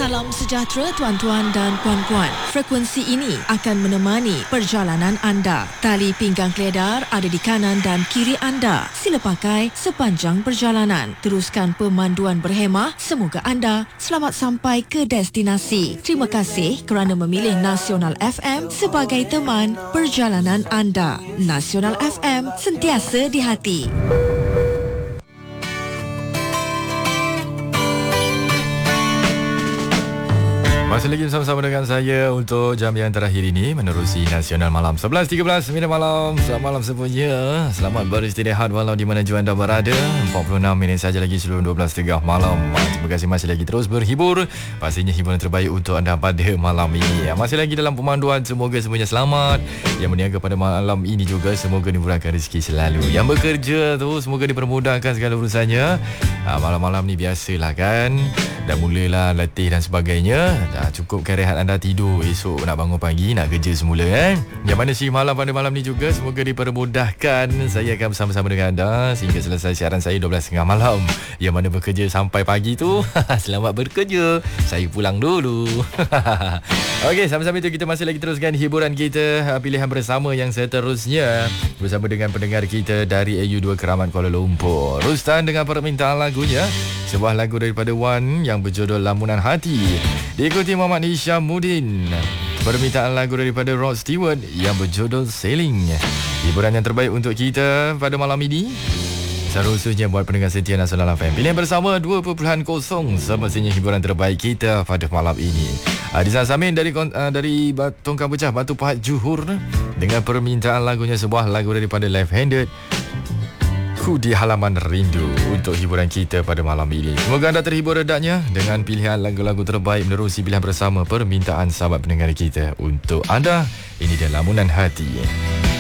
Salam sejahtera tuan-tuan dan puan-puan. Frekuensi ini akan menemani perjalanan anda. Tali pinggang keledar ada di kanan dan kiri anda. Sila pakai sepanjang perjalanan. Teruskan pemanduan berhemah. Semoga anda selamat sampai ke destinasi. Terima kasih kerana memilih Nasional FM sebagai teman perjalanan anda. Nasional FM, sentiasa di hati. Masih lagi bersama-sama dengan saya untuk jam yang terakhir ini menerusi Nasional Malam 11.13 minit malam. Selamat malam semuanya. Selamat beristirahat walau di mana jua anda berada. 46 minit saja lagi sebelum 12.30 malam. Terima kasih masih lagi terus berhibur. Pastinya hiburan terbaik untuk anda pada malam ini. Masih lagi dalam pemanduan, semoga semuanya selamat. Yang berniaga pada malam ini juga semoga dimurahkan rezeki selalu. Yang bekerja tu semoga dipermudahkan segala urusannya. Malam-malam ni biasalah kan. Dah mulalah letih dan sebagainya. Cukupkan rehat anda tidur. Esok nak bangun pagi, nak kerja semula kan. Yang mana si malam pada malam ni juga semoga dipermudahkan. Saya akan bersama-sama dengan anda sehingga selesai siaran saya 12.30 malam. Yang mana bekerja sampai pagi tu selamat bekerja. Saya pulang dulu. Okey, sambil-sambil itu kita masih lagi teruskan hiburan kita. Pilihan bersama yang seterusnya bersama dengan pendengar kita dari AU2 Keramat Kuala Lumpur. Rustan dengan permintaan lagunya, sebuah lagu daripada Wan yang berjudul Lamunan Hati. Diikuti Muhammad Hishamuddin. Permintaan lagu daripada Rod Stewart yang berjudul Sailing. Hiburan yang terbaik untuk kita pada malam ini, seharusnya buat pendengar setia Nasional FM. Pilihan bersama 2.0 semestinya hiburan terbaik kita pada malam ini. Adizan Samin dari Tongkang Pecah Batu Pahat Johor dengan permintaan lagunya, sebuah lagu daripada Left Handed, Ku di Halaman Rindu, untuk hiburan kita pada malam ini. Semoga anda terhibur redaknya dengan pilihan lagu-lagu terbaik menerusi pilihan bersama permintaan sahabat pendengar kita untuk anda. Ini dia Lamunan Hati.